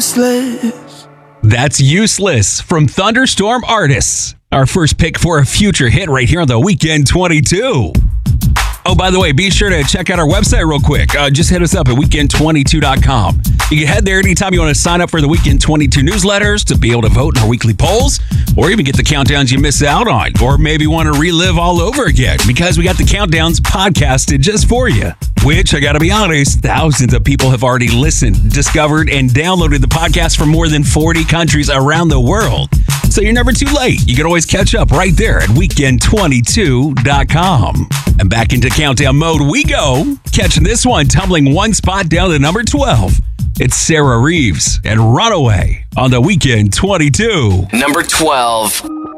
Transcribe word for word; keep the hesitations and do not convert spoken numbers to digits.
useless. That's Useless from Thunderstorm Artists. Our first pick for a future hit right here on the Weekend twenty-two. Oh, by the way, be sure to check out our website real quick. Uh, just hit us up at weekend twenty-two dot com. You can head there anytime you want to sign up for the Weekend twenty-two newsletters to be able to vote in our weekly polls, or even get the countdowns you miss out on, or maybe want to relive all over again, because we got the countdowns podcasted just for you. Which, I gotta be honest, thousands of people have already listened, discovered, and downloaded the podcast from more than forty countries around the world. So you're never too late. You can always catch up right there at weekend twenty-two dot com. And back into countdown mode we go. Catching this one, tumbling one spot down to number twelve. It's Sarah Reeves and Runaway on the Weekend twenty-two. Number twelve.